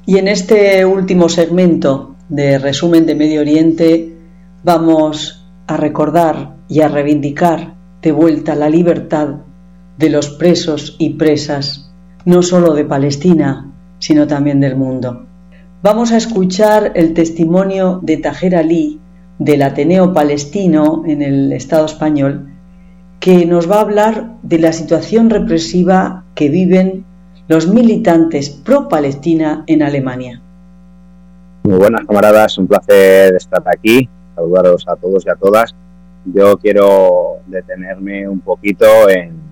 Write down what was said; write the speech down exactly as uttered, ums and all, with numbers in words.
Y en este último segmento de resumen de Medio Oriente vamos a recordar y a reivindicar de vuelta la libertad de los presos y presas, no solo de Palestina, sino también del mundo. Vamos a escuchar el testimonio de Taher Ali, del Ateneo Palestino en el Estado español, que nos va a hablar de la situación represiva que viven los militantes pro-Palestina en Alemania. Muy buenas, camaradas, un placer estar aquí, saludaros a todos y a todas. Yo quiero detenerme un poquito en,